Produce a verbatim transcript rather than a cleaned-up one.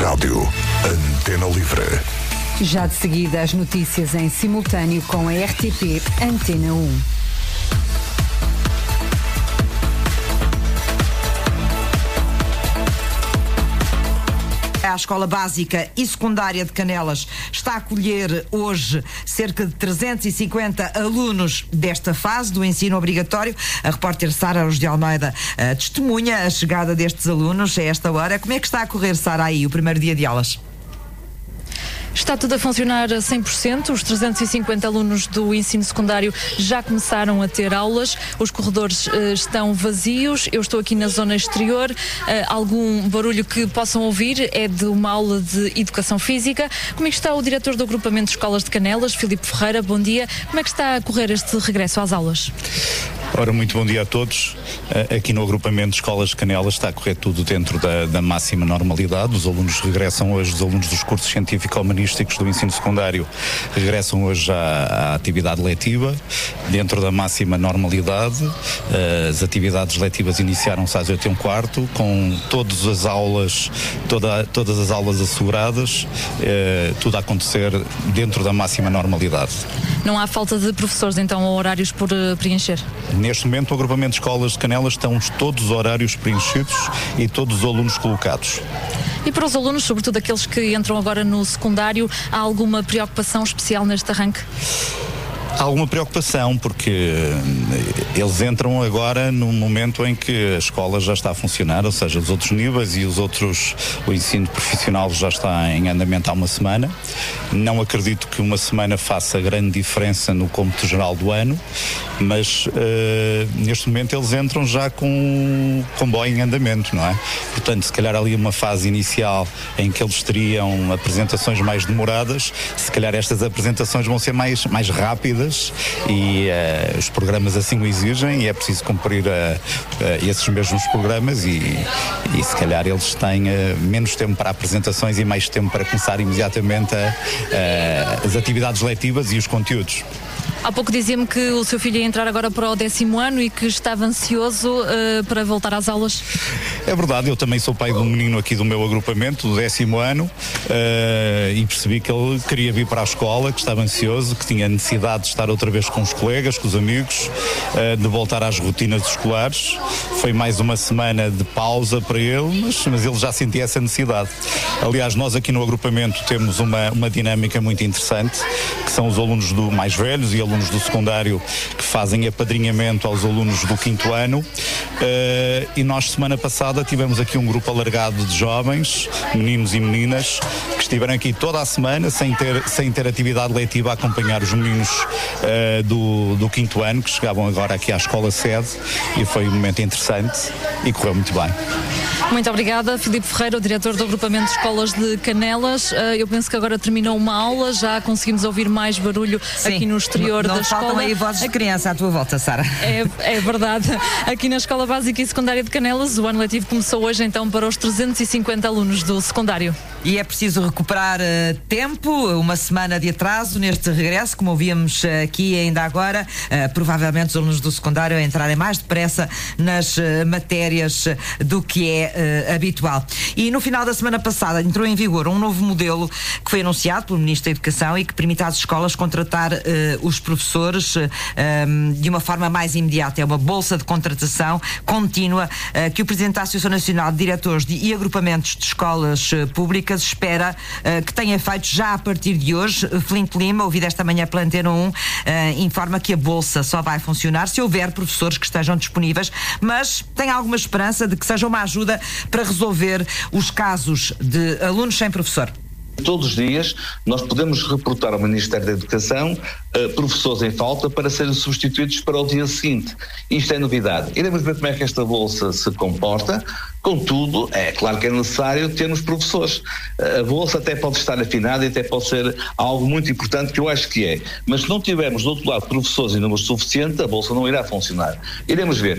Rádio Antena Livre. Já de seguida as notícias em simultâneo com a R T P Antena um. A Escola Básica e Secundária de Canelas está a acolher hoje cerca de trezentos e cinquenta alunos desta fase do ensino obrigatório. A repórter Sara Os de Almeida uh, testemunha a chegada destes alunos a esta hora. Como é que está a correr, Sara, aí o primeiro dia de aulas? Está tudo a funcionar a cem por cento. Os trezentos e cinquenta alunos do ensino secundário já começaram a ter aulas. Os corredores uh, estão vazios. Eu estou aqui na zona exterior. Uh, algum barulho que possam ouvir é de uma aula de Educação Física. Como é que está o diretor do agrupamento de escolas de Canelas, Filipe Ferreira? Bom dia. Como é que está a correr este regresso às aulas? Ora, muito bom dia a todos. Aqui no agrupamento de escolas de Canelas está a correr tudo dentro da, da máxima normalidade. Os alunos regressam hoje, os alunos dos cursos científico-humanísticos do ensino secundário regressam hoje à, à atividade letiva, dentro da máxima normalidade. As atividades letivas iniciaram-se às oito e um quarto, com todas as aulas, toda, todas as aulas asseguradas, eh, tudo a acontecer dentro da máxima normalidade. Não há falta de professores, então, ou horários por uh, preencher? Neste momento, o agrupamento de escolas de Canelas estão todos os horários preenchidos e todos os alunos colocados. E para os alunos, sobretudo aqueles que entram agora no secundário, há alguma preocupação especial neste arranque? Há alguma preocupação, porque eles entram agora num momento em que a escola já está a funcionar, ou seja, os outros níveis e os outros, o ensino profissional já está em andamento há uma semana. Não acredito que uma semana faça grande diferença no cômputo geral do ano, mas uh, neste momento eles entram já com o comboio em andamento, não é? Portanto, se calhar ali uma fase inicial em que eles teriam apresentações mais demoradas, se calhar estas apresentações vão ser mais, mais rápidas e uh, os programas assim o exigem e é preciso cumprir uh, uh, esses mesmos programas e, e se calhar eles têm uh, menos tempo para apresentações e mais tempo para começar imediatamente a, uh, as atividades letivas e os conteúdos. Há pouco dizia-me que o seu filho ia entrar agora para o décimo ano e que estava ansioso uh, para voltar às aulas. É verdade, eu também sou pai de um menino aqui do meu agrupamento, do décimo ano, uh, e percebi que ele queria vir para a escola, que estava ansioso, que tinha necessidade de estar outra vez com os colegas, com os amigos, uh, de voltar às rotinas escolares. Foi mais uma semana de pausa para ele, mas, mas ele já sentia essa necessidade. Aliás, nós aqui no agrupamento temos uma, uma dinâmica muito interessante, que são os alunos do mais velhos e alunos do secundário que fazem apadrinhamento aos alunos do quinto ano, uh, e nós semana passada tivemos aqui um grupo alargado de jovens, meninos e meninas, que estiveram aqui toda a semana sem ter, sem ter atividade letiva a acompanhar os meninos uh, do, do quinto ano, que chegavam agora aqui à escola sede, e foi um momento interessante e correu muito bem. Muito obrigada, Filipe Ferreira, o diretor do agrupamento de escolas de Canelas. Eu penso que agora terminou uma aula, já conseguimos ouvir mais barulho. Sim, aqui no exterior não, não da escola. Não faltam aí vozes de criança à tua volta, Sara. É, é verdade. Aqui na Escola Básica e Secundária de Canelas, o ano letivo começou hoje então para os trezentos e cinquenta alunos do secundário. E é preciso recuperar uh, tempo, uma semana de atraso neste regresso, como ouvíamos uh, aqui ainda agora, uh, provavelmente os alunos do secundário a entrarem mais depressa nas uh, matérias uh, do que é uh, habitual. E no final da semana passada entrou em vigor um novo modelo que foi anunciado pelo Ministro da Educação e que permite às escolas contratar uh, os professores uh, um, de uma forma mais imediata. É uma bolsa de contratação contínua uh, que o Presidente da Associação Nacional de Diretores de, e Agrupamentos de Escolas uh, Públicas espera uh, que tenha feito já a partir de hoje. Flint Lima, ouvido esta manhã pela Antena um, uh, informa que a bolsa só vai funcionar se houver professores que estejam disponíveis, mas tem alguma esperança de que seja uma ajuda para resolver os casos de alunos sem professor. Todos os dias nós podemos reportar ao Ministério da Educação uh, professores em falta para serem substituídos para o dia seguinte. Isto é novidade. Iremos ver como é que esta bolsa se comporta. Contudo, é claro que é necessário termos professores. A bolsa até pode estar afinada e até pode ser algo muito importante, que eu acho que é. Mas se não tivermos do outro lado professores em número suficiente, a bolsa não irá funcionar. Iremos ver.